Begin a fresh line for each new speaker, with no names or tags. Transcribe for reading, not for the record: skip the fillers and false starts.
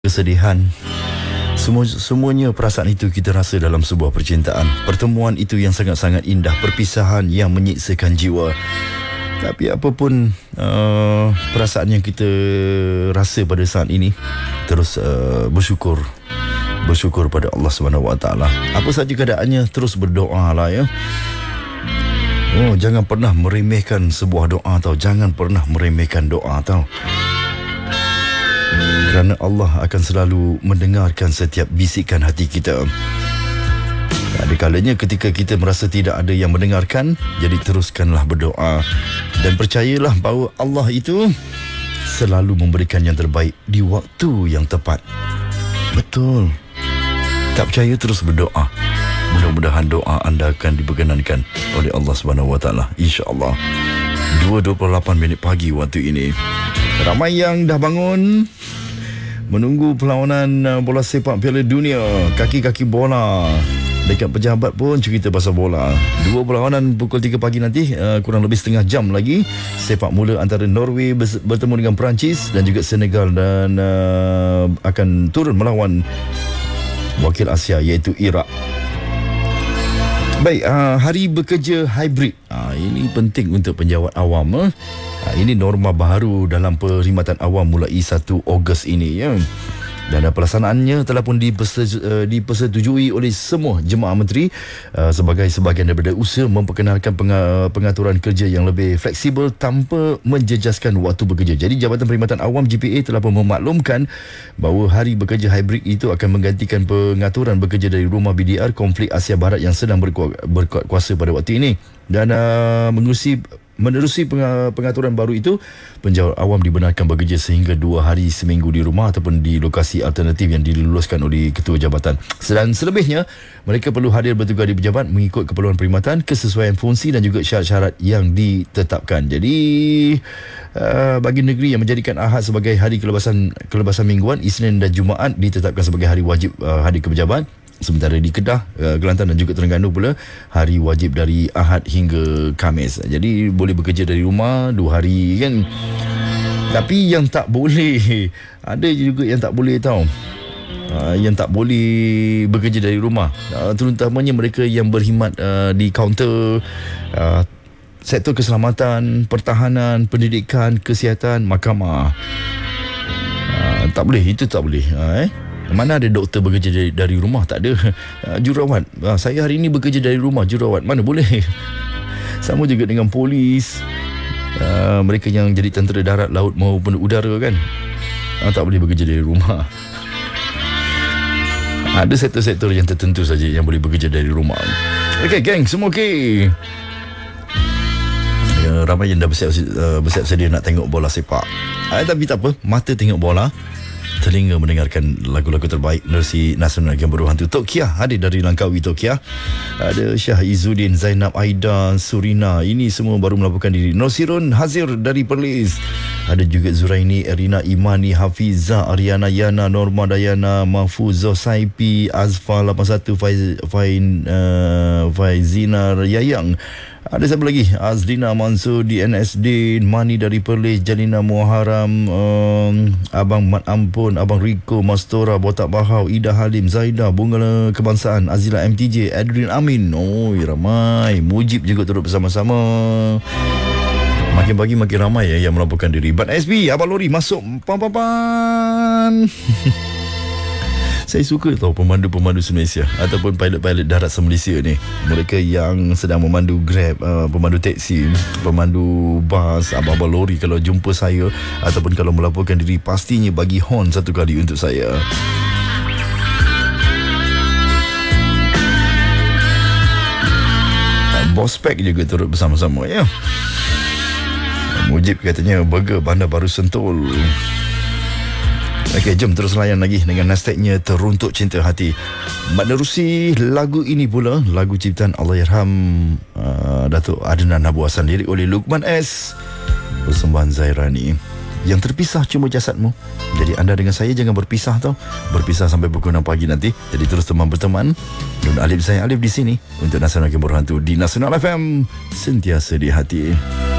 kesedihan. Semuanya perasaan itu kita rasa dalam sebuah percintaan. Pertemuan itu yang sangat-sangat indah, perpisahan yang menyiksakan jiwa. Tapi apapun perasaan yang kita rasa pada saat ini, terus bersyukur pada Allah SWT. Apa saja keadaannya, terus berdoa lah ya. Jangan pernah meremehkan sebuah doa tau. Jangan pernah meremehkan doa tau. Kerana Allah akan selalu mendengarkan setiap bisikan hati kita. Ada kalanya ketika kita merasa tidak ada yang mendengarkan, jadi teruskanlah berdoa. Dan percayalah bahawa Allah itu selalu memberikan yang terbaik di waktu yang tepat. Betul. Tak percaya, terus berdoa. Mudah-mudahan doa anda akan diperkenankan oleh Allah SWT. InsyaAllah. 2.28 pagi waktu ini. Ramai yang dah bangun menunggu perlawanan bola sepak Piala Dunia. Kaki-kaki bola. Dekat pejabat pun cerita pasal bola. Dua perlawanan pukul 3 pagi nanti, kurang lebih setengah jam lagi. Sepak mula antara Norway bertemu dengan Perancis dan juga Senegal, dan akan turun melawan wakil Asia iaitu Iraq. Baik, hari bekerja hybrid. Ini penting untuk penjawat awam. Ini norma baru dalam perkhidmatan awam mulai 1 Ogos ini ya. Dan pelaksanaannya telah pun dipersetujui oleh semua jemaah menteri sebagai sebahagian daripada usaha memperkenalkan pengaturan kerja yang lebih fleksibel tanpa menjejaskan waktu bekerja. Jadi Jabatan Perkhidmatan Awam JPA telah pun memaklumkan bahawa hari bekerja hybrid itu akan menggantikan pengaturan bekerja dari rumah BDR konflik Asia Barat yang sedang berkuat kuasa pada waktu ini. Dan menerusi pengaturan baru itu, penjawat awam dibenarkan bekerja sehingga 2 hari seminggu di rumah ataupun di lokasi alternatif yang diluluskan oleh ketua jabatan. Dan selebihnya, mereka perlu hadir bertugas di pejabat mengikut keperluan perkhidmatan, kesesuaian fungsi dan juga syarat-syarat yang ditetapkan. Jadi, bagi negeri yang menjadikan Ahad sebagai hari kelepasan mingguan, Isnin dan Jumaat ditetapkan sebagai hari wajib hadir ke pejabat. Sementara di Kedah, Kelantan dan juga Terengganu pula hari wajib dari Ahad hingga Khamis. Jadi boleh bekerja dari rumah 2 hari kan. Tapi yang tak boleh, ada juga yang tak boleh tau. Yang tak boleh bekerja dari rumah, terutamanya mereka yang berkhidmat di kaunter, sektor keselamatan, pertahanan, pendidikan, kesihatan, mahkamah. Tak boleh, itu tak boleh. Mana ada doktor bekerja dari rumah? Tak ada. Jururawat, saya hari ini bekerja dari rumah. Jururawat, mana boleh. Sama juga dengan polis, mereka yang jadi tentera darat, laut maupun udara kan, tak boleh bekerja dari rumah. Ada sektor-sektor yang tertentu saja yang boleh bekerja dari rumah. Okey geng, semua okey? Ramai yang dah bersiap sedia nak tengok bola sepak. Tapi tak apa, mata tengok bola, telinga mendengarkan lagu-lagu terbaik menerusi Nasional Game Berhantu. Tok Kia hadir dari Langkawi. Tok Kia, ada Syah Izzuddin, Zainab, Aida, Surina, ini semua baru melaporkan diri. Nosirun Hazir dari Perlis, ada juga Zuraini, Erina, Imani, Hafiza, Ariana, Yana, Norma, Dayana, Mahfuzah, Saipi, Azfa 81, Faizina, Yayang. Ada siapa lagi? Azlina Mansur di NSD, Mani dari Perlis, Jalina Muharram, Abang Mat Ampun, Abang Riko, Mastora, Botak Bahau, Ida Halim, Zaida, Bunga Kebangsaan, Azila MTJ, Adrian Amin. Ramai. Mujib juga turut bersama-sama. Makin pagi makin ramai yang melaporkan diri. Bat SB, Abang Lori masuk. Pan. Saya suka tahu pemandu-pemandu se-Malaysia ataupun pilot-pilot darat se-Malaysia ni. Mereka yang sedang memandu Grab, pemandu teksi, pemandu bas, abang-abang lori, kalau jumpa saya ataupun kalau melaporkan diri, pastinya bagi horn satu kali untuk saya. Bospek juga turut bersama-sama ya. Mujib katanya burger Bandar Baru Sentul. Okey, jom terus layan lagi dengan hashtagnya Teruntuk Cinta Hati. Menerusi lagu ini pula, lagu ciptaan Allahyarham Datuk Adnan Abu Hassan, lirik oleh Luqman S, persembahan Zairani. Yang terpisah cuma jasadmu. Jadi anda dengan saya jangan berpisah tau. Berpisah sampai pukul 6 pagi nanti. Jadi terus teman berteman. Nun Alif, saya Alif di sini untuk Nasional Game Berhantu di Nasional FM, sentiasa di hati.